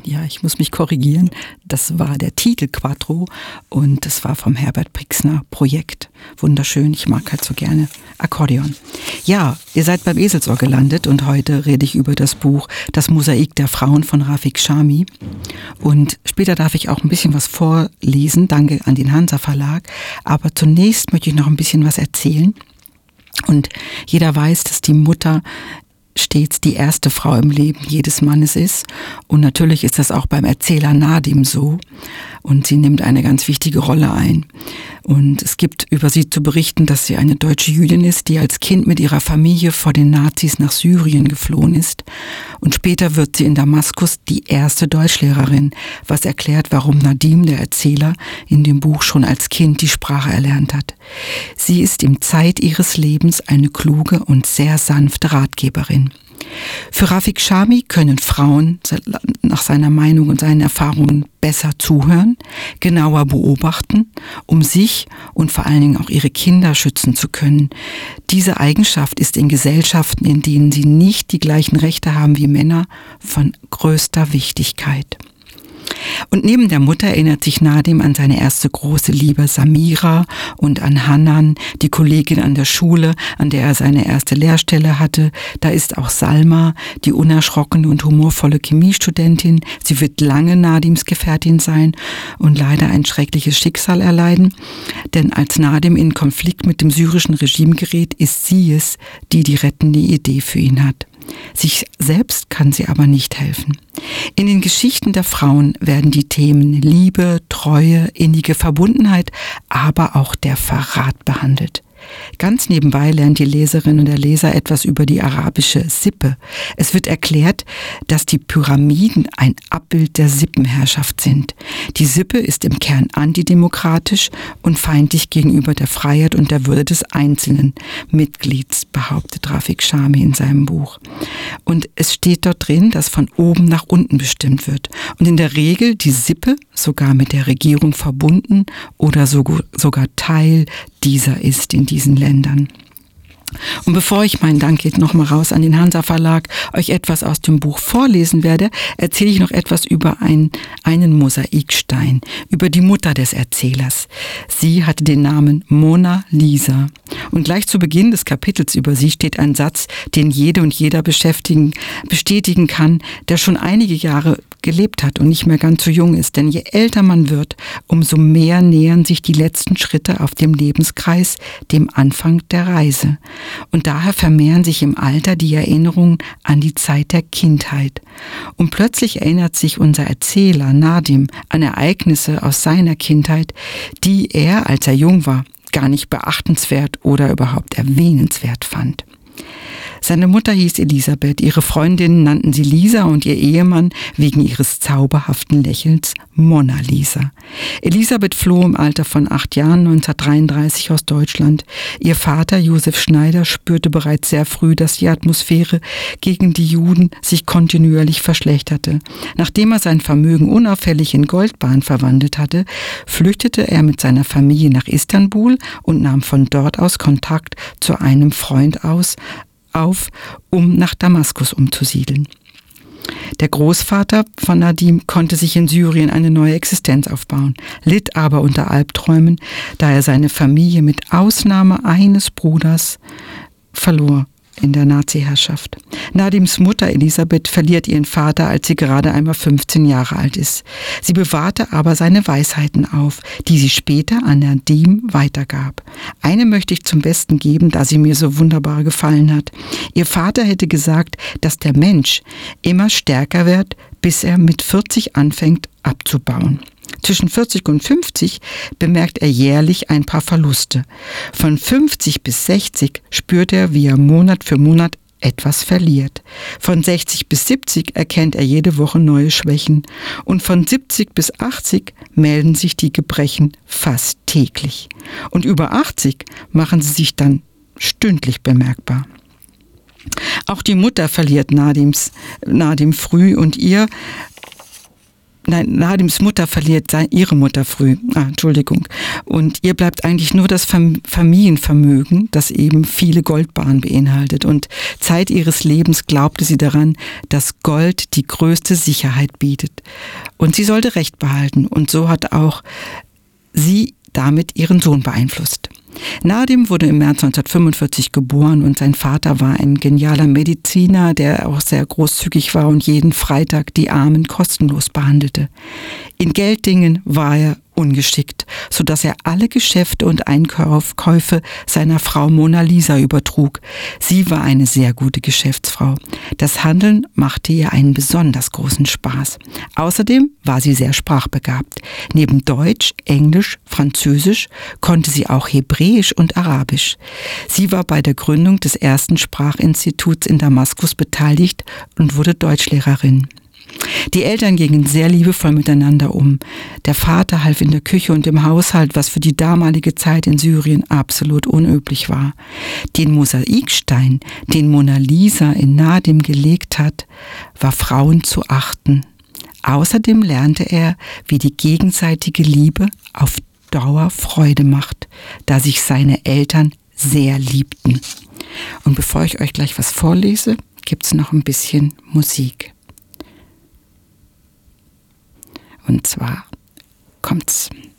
Ja, ich muss mich korrigieren. Das war der Titel Quattro und das war vom Herbert Brixner Projekt. Wunderschön, ich mag halt so gerne Akkordeon. Ja, ihr seid beim Eselsohr gelandet und heute rede ich über das Buch Das Mosaik der Frauen von Rafik Chami. Und später darf ich auch ein bisschen was vorlesen, danke an den Hansa Verlag. Aber zunächst möchte ich noch ein bisschen was erzählen. Und jeder weiß, dass die Mutter stets die erste Frau im Leben jedes Mannes ist. Und natürlich ist das auch beim Erzähler Nadim so. Und sie nimmt eine ganz wichtige Rolle ein. Und es gibt über sie zu berichten, dass sie eine deutsche Jüdin ist, die als Kind mit ihrer Familie vor den Nazis nach Syrien geflohen ist. Und später wird sie in Damaskus die erste Deutschlehrerin, was erklärt, warum Nadim, der Erzähler, in dem Buch schon als Kind die Sprache erlernt hat. Sie ist im Zeit ihres Lebens eine kluge und sehr sanfte Ratgeberin. Für Rafik Chami können Frauen nach seiner Meinung und seinen Erfahrungen besser zuhören, genauer beobachten, um sich und vor allen Dingen auch ihre Kinder schützen zu können. Diese Eigenschaft ist in Gesellschaften, in denen sie nicht die gleichen Rechte haben wie Männer, von größter Wichtigkeit. Und neben der Mutter erinnert sich Nadim an seine erste große Liebe Samira und an Hanan, die Kollegin an der Schule, an der er seine erste Lehrstelle hatte. Da ist auch Salma, die unerschrockene und humorvolle Chemiestudentin. Sie wird lange Nadims Gefährtin sein und leider ein schreckliches Schicksal erleiden. Denn als Nadim in Konflikt mit dem syrischen Regime gerät, ist sie es, die die rettende Idee für ihn hat. Sich selbst kann sie aber nicht helfen. In den Geschichten der Frauen werden die Themen Liebe, Treue, innige Verbundenheit, aber auch der Verrat behandelt. Ganz nebenbei lernt die Leserin und der Leser etwas über die arabische Sippe. Es wird erklärt, dass die Pyramiden ein Abbild der Sippenherrschaft sind. Die Sippe ist im Kern antidemokratisch und feindlich gegenüber der Freiheit und der Würde des einzelnen Mitglieds, behauptet Rafik Chami in seinem Buch. Und es steht dort drin, dass von oben nach unten bestimmt wird. Und in der Regel die Sippe sogar mit der Regierung verbunden oder sogar Teil dieser ist in diesen Ländern. Und bevor ich meinen Dank geht nochmal raus an den Hansa Verlag, euch etwas aus dem Buch vorlesen werde, erzähle ich noch etwas über einen Mosaikstein, über die Mutter des Erzählers. Sie hatte den Namen Mona Lisa. Und gleich zu Beginn des Kapitels über sie steht ein Satz, den jede und jeder bestätigen kann, der schon einige Jahre gelebt hat und nicht mehr ganz so jung ist. Denn je älter man wird, umso mehr nähern sich die letzten Schritte auf dem Lebenskreis dem Anfang der Reise. Und daher vermehren sich im Alter die Erinnerungen an die Zeit der Kindheit. Und plötzlich erinnert sich unser Erzähler Nadim an Ereignisse aus seiner Kindheit, die er, als er jung war, gar nicht beachtenswert oder überhaupt erwähnenswert fand. Seine Mutter hieß Elisabeth, ihre Freundinnen nannten sie Lisa und ihr Ehemann wegen ihres zauberhaften Lächelns Mona Lisa. Elisabeth floh im Alter von 8 Jahren 1933 aus Deutschland. Ihr Vater Josef Schneider spürte bereits sehr früh, dass die Atmosphäre gegen die Juden sich kontinuierlich verschlechterte. Nachdem er sein Vermögen unauffällig in Goldbarren verwandelt hatte, flüchtete er mit seiner Familie nach Istanbul und nahm von dort aus Kontakt zu einem Freund auf, um nach Damaskus umzusiedeln. Der Großvater von Nadim konnte sich in Syrien eine neue Existenz aufbauen, litt aber unter Albträumen, da er seine Familie mit Ausnahme eines Bruders verlor in der Nazi-Herrschaft. Nadims Mutter Elisabeth verliert ihren Vater, als sie gerade einmal 15 Jahre alt ist. Sie bewahrte aber seine Weisheiten auf, die sie später an Nadim weitergab. Eine möchte ich zum Besten geben, da sie mir so wunderbar gefallen hat. Ihr Vater hätte gesagt, dass der Mensch immer stärker wird, bis er mit 40 anfängt abzubauen. Zwischen 40 und 50 bemerkt er jährlich ein paar Verluste. Von 50 bis 60 spürt er, wie er Monat für Monat etwas verliert. Von 60 bis 70 erkennt er jede Woche neue Schwächen. Und von 70 bis 80 melden sich die Gebrechen fast täglich. Und über 80 machen sie sich dann stündlich bemerkbar. Auch die Mutter verliert Nadim früh und ihr Nadims Mutter verliert ihre Mutter früh. Entschuldigung. Und ihr bleibt eigentlich nur das Familienvermögen, das eben viele Goldbarren beinhaltet. Und Zeit ihres Lebens glaubte sie daran, dass Gold die größte Sicherheit bietet. Und sie sollte Recht behalten. Und so hat auch sie damit ihren Sohn beeinflusst. Nadim wurde im März 1945 geboren und sein Vater war ein genialer Mediziner, der auch sehr großzügig war und jeden Freitag die Armen kostenlos behandelte. In Gelddingen war er ungeschickt, sodass er alle Geschäfte und Einkäufe seiner Frau Mona Lisa übertrug. Sie war eine sehr gute Geschäftsfrau. Das Handeln machte ihr einen besonders großen Spaß. Außerdem war sie sehr sprachbegabt. Neben Deutsch, Englisch, Französisch konnte sie auch Hebräisch und Arabisch. Sie war bei der Gründung des ersten Sprachinstituts in Damaskus beteiligt und wurde Deutschlehrerin. Die Eltern gingen sehr liebevoll miteinander um. Der Vater half in der Küche und im Haushalt, was für die damalige Zeit in Syrien absolut unüblich war. Den Mosaikstein, den Mona Lisa in Nadim gelegt hat, war Frauen zu achten. Außerdem lernte er, wie die gegenseitige Liebe auf Dauer Freude macht, da sich seine Eltern sehr liebten. Und bevor ich euch gleich was vorlese, gibt's noch ein bisschen Musik. Und zwar kommt's.